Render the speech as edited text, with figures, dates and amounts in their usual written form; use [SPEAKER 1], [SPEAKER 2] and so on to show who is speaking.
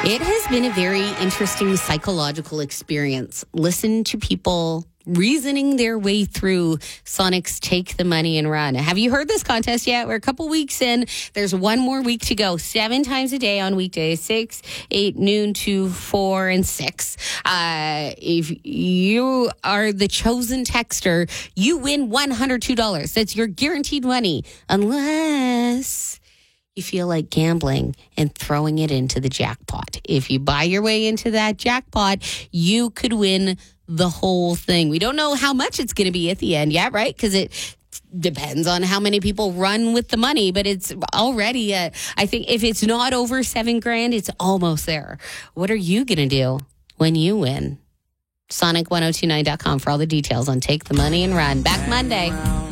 [SPEAKER 1] It has been a very interesting psychological experience. Listen to people reasoning their way through Sonic's Take the Money and Run. Have you heard this contest yet? We're a couple weeks in. There's one more week to go. 7 times a day on weekdays, 6, 8, noon, 2, 4, and 6. If you are the chosen texter, you win $102. That's your guaranteed money. Unless you feel like gambling and throwing it into the jackpot. If you buy your way into that jackpot, you could win the whole thing. We don't know how much it's going to be at the end yet, right? Because it depends on how many people run with the money, but it's already, I think if it's not over $7,000, it's almost there. What are you going to do when you win? Sonic1029.com for all the details on Take the Money and Run. Back Monday.